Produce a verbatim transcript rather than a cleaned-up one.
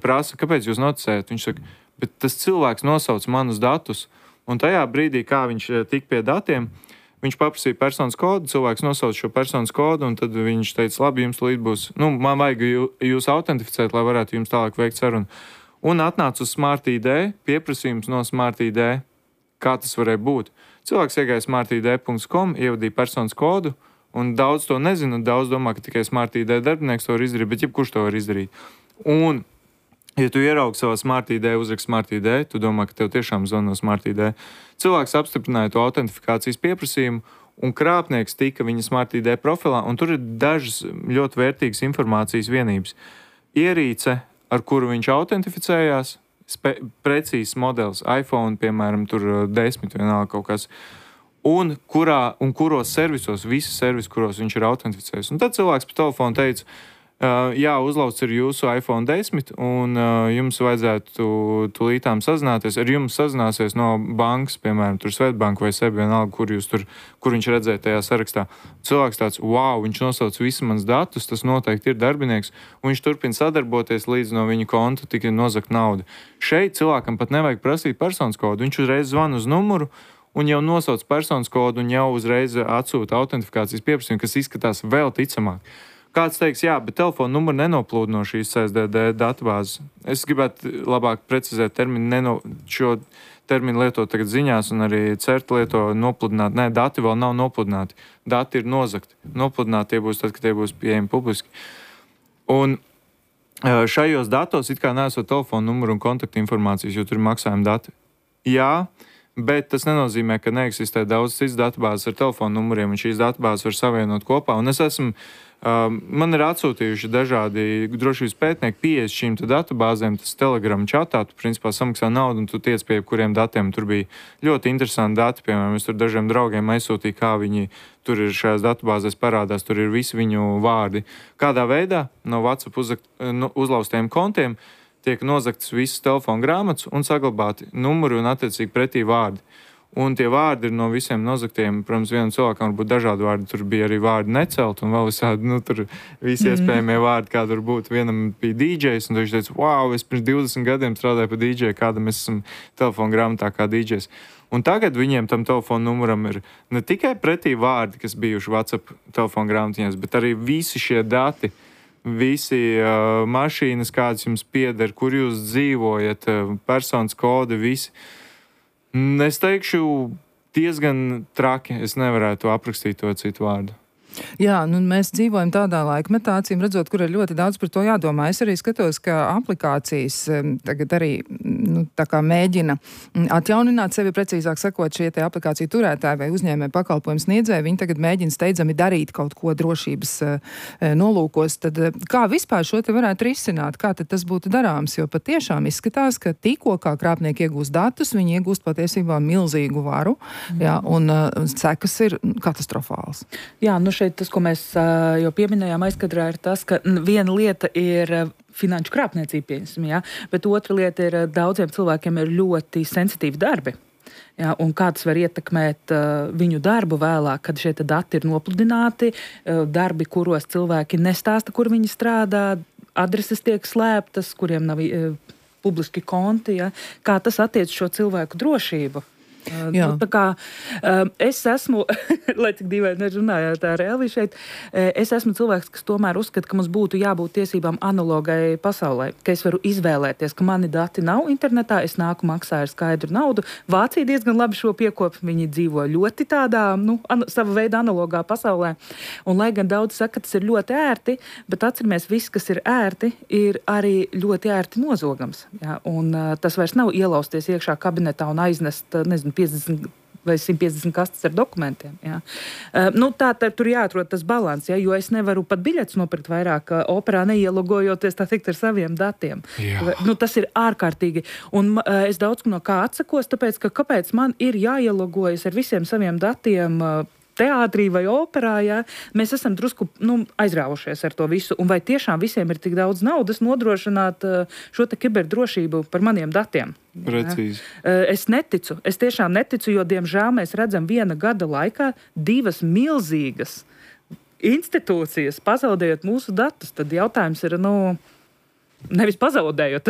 viņam prasa, kāpēc jūs noticējat? Viņš saka, bet tas cilvēks nosauc manus datus, un tajā brīdī, kā viņš tik pie datiem, viņš paprasīja personas kodu, cilvēks nosauc šo personas kodu, un tad viņš teica, labi, jums līdz būs, nu, man vajag jū, jūs autentificēt, lai varētu jums tālāk veikt sarunu. Un atnāca uz Smart I D, pieprasījums no Smart I D, kā tas varēja būt. Cilvēks iegāja smart I D punkts com, ievadīja personas kodu, un daudz to nezinu, un daudz domā, ka tikai Smart I D darbinieks to var izdarīt, bet jebkurš to var izdarīt. Un, ja tu ieraugi savā Smart I D, uzrakst Smart I D, tu domā, ka tev tiešām zvana no Smart I D. Cilvēks apstiprināja to autentifikācijas pieprasījumu, un krāpnieks tika viņa Smart I D profilā, un tur ir dažas ļoti vērtīgas informācijas vienības. Ierīce, ar kuru viņš autentificējās, spe, precīzs modelis, iPhone, piemēram, tur desmit vienalga kaut kas, un, kurā, un kuros servisos, visi servisi, kuros viņš ir autentificējis. Un tad cilvēks pa telefonu teica, Uh, jā, uzlauc ir jūsu iPhone desmit, un uh, jums vajadzētu tūlītām sazināties. Ar jums sazināsies no bankas, piemēram, tur Svetbanka vai sebi vienalga, kur jūs tur, kur viņš redzēja tajā sarakstā. Cilvēks tāds, wow, viņš nosauc visu mans datus, tas noteikti ir darbinieks, un viņš turpina sadarboties, līdz no viņa konta tika nozagt nauda. Šeit cilvēkam pat nevajag prasīt personas kodu, viņš uzreiz zvana uz numuru, un jau nosauc personas kodu, un jau uzreiz atsūta autentifikācijas pieprasījumu, kas izskatās vēl ticamāk. Kāds teiks, jā, bet telefona numuru nenoplūd no šīs C S D D datubāzes. Es gribētu labāk precizēt terminu, neno, šo terminu lietot tagad ziņās, un arī CERT lieto nopludināt. Nē, dati vēl nav nopludināti. Dati ir nozagti. Nopludināti tie būs tad, kad tie būs pieejami publiski. Un šajos datos it kā neesot telefona numuru un kontaktu informācijas, jo tur ir maksājuma dati. Jā, bet tas nenozīmē, ka neeksistē daudz cits datubāzes ar telefona numuriem, un šīs datubāzes var savienot kopā. Un es esmu Uh, man ir atsūtījuši dažādi drošības pētnieki pieejas šīm datubāzēm, tas Telegram čatā, tu principā samaksā naudu un tu tiec pie kuriem datiem. Tur bija ļoti interesanti dati, piemēram, es tur dažiem draugiem aizsūtīju, kā viņi tur ir šajās datubāzēs parādās, tur ir visi viņu vārdi. Kādā veidā no WhatsApp uzakt, no uzlaustiem kontiem tiek nozaktas visas telefona grāmatas un saglabāti numuri un attiecīgi pretī vārdi. Un tie vārdi ir no visiem nozaktiem. Protams, vienam cilvēkam var būt dažādi vārdi. Tur bija arī vārdi necelt un vēl visādi, nu, tur visi mm. iespējamie vārdi, kā tur būtu. Vienam bija D Js, un viņš teica, wow, es pirms divdesmit gadiem strādāju pa D J, kādam es esmu telefona grāmatā kā D Js. Un tagad viņiem tam telefona numuram ir ne tikai pretī vārdi, kas bijuši WhatsApp telefona grāmatiņās, bet arī visi šie dati, visi uh, mašīnas, kādas jums pieder, kur jūs dzīvojat, uh, personas kodi, visi. Es teikšu, diezgan traki. Es nevarētu aprakstīt to citu vārdu. Jā, nu mēs dzīvojam tādā laikmetā, acīm redzot, kur ir ļoti daudz par to jādomā. Es arī skatos, ka aplikācijas tagad arī nu, tā kā mēģina atjaunināt sevi, precīzāk sakot, šie te aplikāciju turētāji vai uzņēmē pakalpojumu sniedzēji. Viņi tagad mēģina steidzami darīt kaut ko drošības nolūkos. Tad kā vispār šo te varētu risināt? Kā tad tas būtu darāms? Jo patiešām izskatās, ka tikko kā krāpnieki iegūst datus, viņi iegūst patiesībā milzīgu varu, jā, un uh, sekas ir katastrofāls. Jā, nu šeit tas, ko mēs uh, jau pieminējām aizkadrā, ir tas, ka viena lieta ir uh, finanšu krāpniecība, pieņemsim, jā, bet otra lieta ir uh, daudziem cilvēkiem ir ļoti sensitīvi darbi. Jā, un kā tas var ietekmēt uh, viņu darbu vēlāk, kad šie dati ir nopludināti, uh, darbi, kuros cilvēki nestāsta, kur viņi strādā, adreses tiek slēptas, kuriem nav uh, publiski konti, jā. Kā tas attiec šo cilvēku drošību? Uh, nu, tā kā uh, es esmu, lai cik dīvaini runājāt ar Elvi šeit, uh, es esmu cilvēks, kas tomēr uzskata, ka mums būtu jābūt tiesībām analogai pasaulē, ka es varu izvēlēties, ka mani dati nav internetā, es nāku maksāju ar skaidru naudu. Vācija diezgan labi šo piekop, viņi dzīvo ļoti tādā, nu, an, sava veida analogā pasaulē. Un lai gan daudz saka, ka tas ir ļoti ērti, bet atceramies, viss, kas ir ērti, ir arī ļoti ērti nozogams. Jā, un uh, tas vairs nav ielausties iekšā kabinetā un aiznest, nezinu, piecdesmit vai simt piecdesmit kastes ar dokumentiem. Jā. Uh, nu, tā, tā tur jāatrod tas balans, jā, jo es nevaru pat biļetes nopirkt vairāk uh, operā neielogojoties, tā teikt, ar saviem datiem. Jā. Nu, tas ir ārkārtīgi. Un uh, es daudz no kā atsakos, tāpēc, ka kāpēc man ir jāielogojas ar visiem saviem datiem uh, teātrī vai operā, jā, mēs esam drusku nu, aizrāvušies ar to visu. Un vai tiešām visiem ir tik daudz naudas nodrošināt uh, šo te kiberdrošību par maniem datiem? Precīzi. Uh, es neticu, es tiešām neticu, jo, diemžēl, mēs redzam viena gada laikā divas milzīgas institūcijas pazaudējot mūsu datus. Tad jautājums ir, nu, nevis pazaudējot,